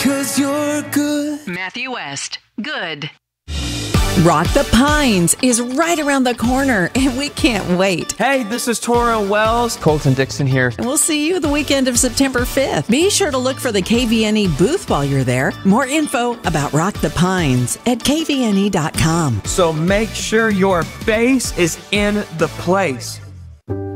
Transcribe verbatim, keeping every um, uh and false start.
'cause you're good. Matthew West, good. Rock the Pines is right around the corner, and we can't wait. Hey, this is Tora Wells. Colton Dixon here. And we'll see you the weekend of September fifth. Be sure to look for the K V N E booth while you're there. More info about Rock the Pines at K V N E dot com. So make sure your face is in the place.